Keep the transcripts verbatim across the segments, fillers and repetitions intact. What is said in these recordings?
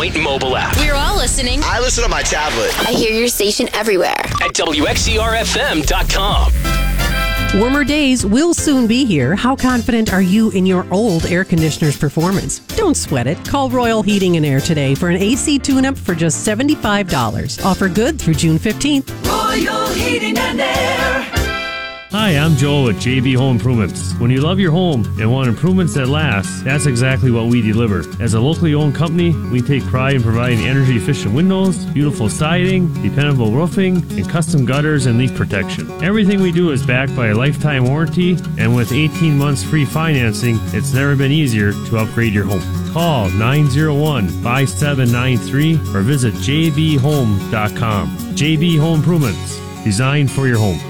Point mobile app. We're all listening. I listen on my tablet. I hear your station everywhere. At W X E R F M dot com. Warmer days will soon be here. How confident are you in your old air conditioner's performance? Don't sweat it. Call Royal Heating and Air today for an A C tune-up for just seventy-five dollars. Offer good through June fifteenth. Royal Heating and Air. Hi, I'm Joel with J B Home Improvements. When you love your home and want improvements that last, that's exactly what we deliver. As a locally owned company, we take pride in providing energy-efficient windows, beautiful siding, dependable roofing, and custom gutters and leak protection. Everything we do is backed by a lifetime warranty, and with eighteen months free financing, it's never been easier to upgrade your home. Call nine oh one, five seven nine three or visit j b home dot com. J B Home Improvements, designed for your home.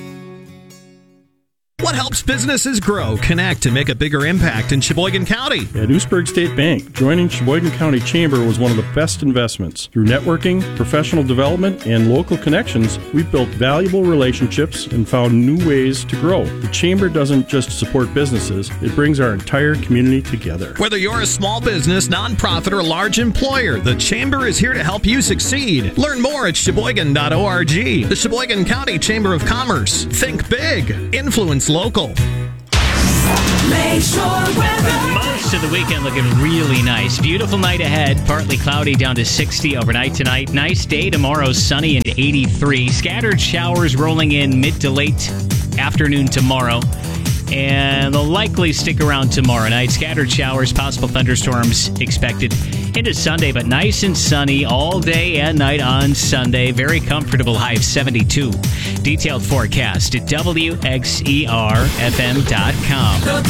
What helps businesses grow, connect, and make a bigger impact in Sheboygan County? At Oostburg State Bank, joining Sheboygan County Chamber was one of the best investments. Through networking, professional development, and local connections, we've built valuable relationships and found new ways to grow. The Chamber doesn't just support businesses, it brings our entire community together. Whether you're a small business, nonprofit, or large employer, the Chamber is here to help you succeed. Learn more at sheboygan dot org. The Sheboygan County Chamber of Commerce. Think big. Influence local. Lakeshore weather. Most of the weekend looking really nice. Beautiful night ahead. Partly cloudy down to sixty overnight tonight. Nice day tomorrow. Sunny and eighty-three. Scattered showers rolling in mid to late afternoon tomorrow. And they'll likely stick around tomorrow night. Scattered showers, possible thunderstorms expected into Sunday, but nice and sunny all day and night on Sunday. Very comfortable, high of seventy-two. Detailed forecast at W X E R F M dot com.